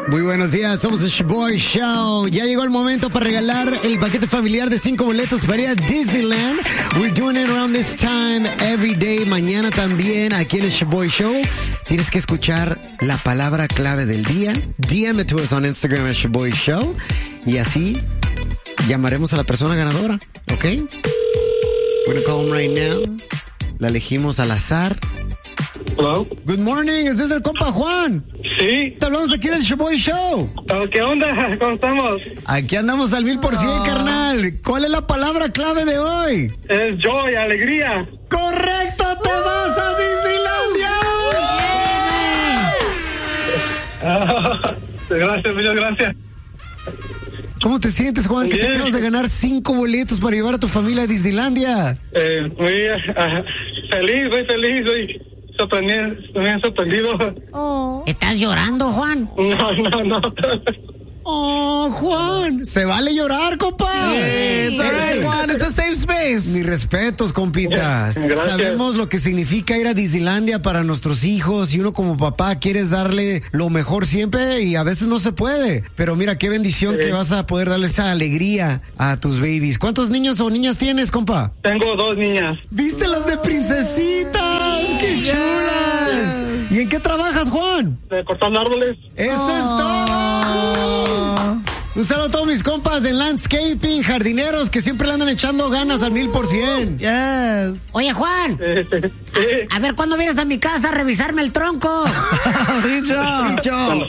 Muy buenos días, somos el Shaboy Show. Ya llegó el momento para regalar el paquete familiar de 5 boletos para ir a Disneyland. We're doing it around this time every day. Mañana también aquí en el Shaboy Show. Tienes que escuchar la palabra clave del día. DM it to us on Instagram at Shaboy Show. Y así llamaremos a la persona ganadora, ¿ok? We're gonna call him right now. La elegimos al azar. Hello. Good morning, ¿es el compa Juan? Sí. Te hablamos aquí del Shaboy Show. ¿Qué onda? ¿Cómo estamos? Aquí andamos al 1000%, carnal. ¿Cuál es la palabra clave de hoy? Es joy, alegría. ¡Correcto! ¡Te vas a Disneylandia! Gracias, muchas gracias. ¿Cómo te sientes, Juan? Que te Bien. acabas de ganar 5 boletos para llevar a tu familia a Disneylandia. Muy feliz, muy feliz, muy sorprendido. ¿Estás llorando, Juan? No. ¡Oh, Juan! Se vale llorar, compa. It's all right, Juan. It's a safe space. Mis respetos, compitas. Gracias. Sabemos lo que significa ir a Disneylandia para nuestros hijos y uno como papá quieres darle lo mejor siempre y a veces no se puede. Pero mira, qué bendición que vas a poder darle esa alegría a tus babies. ¿Cuántos niños o niñas tienes, compa? Tengo 2 niñas. ¿Viste las de princesitas? ¡Qué chulas! ¿Y en qué trabajas, Juan? Cortando árboles. ¡Eso es todo! Un saludo a todos mis compas en landscaping, jardineros que siempre le andan echando ganas al 1000%. Yes. Oye, Juan, Sí. a ver cuándo vienes a mi casa a revisarme el tronco. Bicho. Como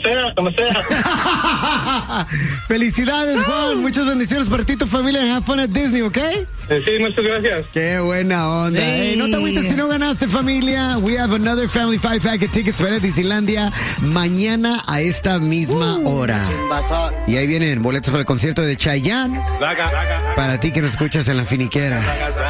sea. Felicidades, Juan. Muchas bendiciones para ti y tu familia. Have fun at Disney, ¿ok? Sí, muchas gracias. Qué buena onda. Sí. Hey, no te agüites si no ganaste, familia. We have another Family 5-pack of tickets para Disneylandia mañana a esta misma hora. Y ahí vienen boletos para el concierto de Chayanne. Para ti que nos escuchas en la finiquera.